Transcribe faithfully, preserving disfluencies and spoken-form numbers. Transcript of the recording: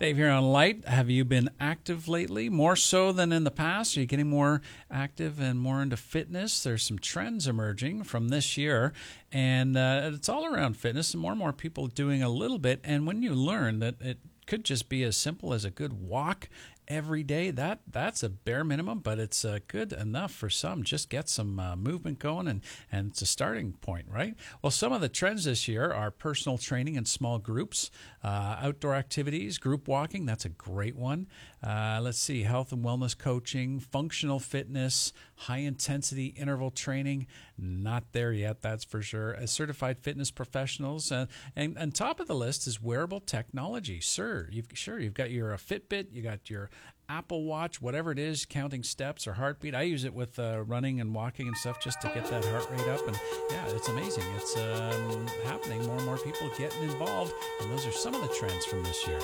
Dave here on Light. Have you been active lately? More so than in the past? Are you getting more active and more into fitness? There's some trends emerging from this year, and uh, it's all around fitness, and more and more people doing a little bit. And when you learn that it could just be as simple as a good walk every day, that that's a bare minimum, but it's uh, good enough for some. Just get some uh, movement going, and, and it's a starting point, right? Well, some of the trends this year are personal training in small groups, uh, outdoor activities, group walking, that's a great one. Uh, let's see, health and wellness coaching, functional fitness, high-intensity interval training, not there yet, that's for sure. As certified fitness professionals, uh, and on top of the list is wearable technology. Sure, you've, sure, you've got your uh, Fitbit, you got your Apple Watch, whatever it is, counting steps or heartbeat. I use it with uh, running and walking and stuff just to get that heart rate up. And yeah, it's amazing. It's um, happening. More and more people getting involved. And those are some of the trends from this year.